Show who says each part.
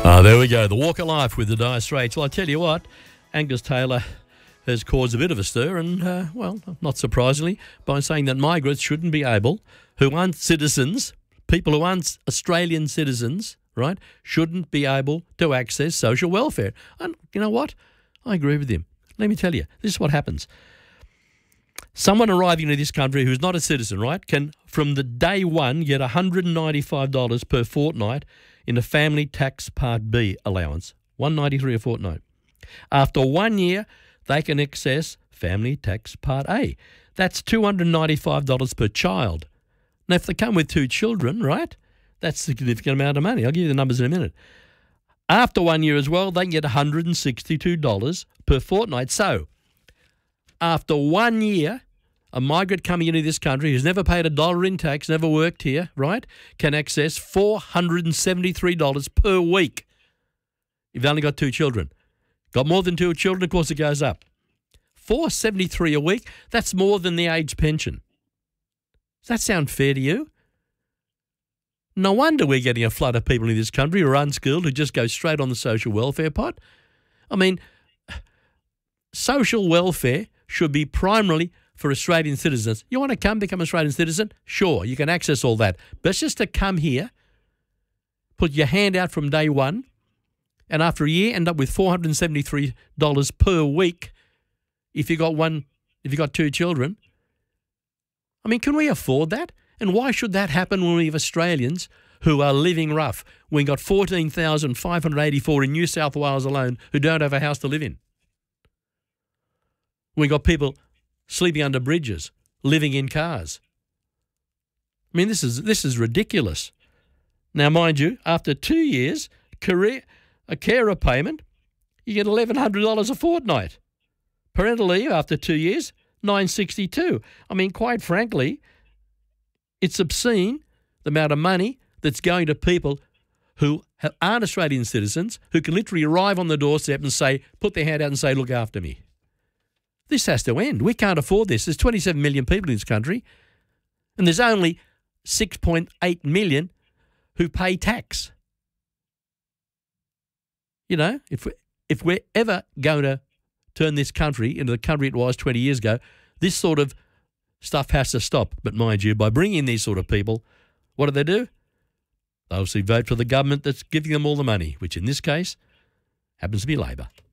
Speaker 1: There we go. The walk of life with the Dire Straits. Well, I tell you what, Angus Taylor has caused a bit of a stir and, well, not surprisingly, by saying that migrants shouldn't be able, who aren't citizens, people who aren't Australian citizens, right, shouldn't be able to access social welfare. And you know what? I agree with him. Let me tell you, this is what happens. Someone arriving into this country who's not a citizen, right, can, from the day one, get $195 per fortnight in a family tax Part B allowance, $193 a fortnight. After 1 year, they can access family tax Part A. That's $295 per child. Now, if they come with 2 children, right, that's a significant amount of money. I'll give you the numbers in a minute. After 1 year as well, they can get $162 per fortnight. So, after 1 year, a migrant coming into this country who's never paid $1 in tax, never worked here, right, can access $473 per week. You've only got 2 children. Got more than 2 children, of course it goes up. $473 a week, that's more than the age pension. Does that sound fair to you? No wonder we're getting a flood of people in this country who are unskilled, who just go straight on the social welfare pot. I mean, social welfare should be primarily for Australian citizens. You want to come become an Australian citizen? Sure, you can access all that. But it's just to come here, put your hand out from day one, and after a year end up with $473 per week if you got 2 children. I mean, can we afford that? And why should that happen when we have Australians who are living rough? We've got 14,584 in New South Wales alone who don't have a house to live in. We've got people sleeping under bridges, living in cars. I mean, this is ridiculous. Now, mind you, after 2 years, a carer payment, you get $1,100 a fortnight. Parental leave after 2 years, $962. I mean, quite frankly, it's obscene the amount of money that's going to people who aren't Australian citizens, who can literally arrive on the doorstep and say, put their hand out and say, look after me. This has to end. We can't afford this. There's 27 million people in this country, and there's only 6.8 million who pay tax. You know, if we're ever going to turn this country into the country it was 20 years ago, this sort of stuff has to stop. But mind you, by bringing in these sort of people, what do? They obviously vote for the government that's giving them all the money, which in this case happens to be Labor.